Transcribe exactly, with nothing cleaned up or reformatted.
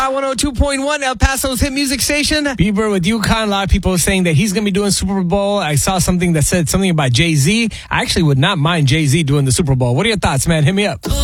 one oh two point one, El Paso's hit music station. Bieber with UConn. A lot of people saying that he's going to be doing Super Bowl. I saw something that said something about Jay-Z. I actually would not mind Jay-Z doing the Super Bowl. What are your thoughts, man? Hit me up.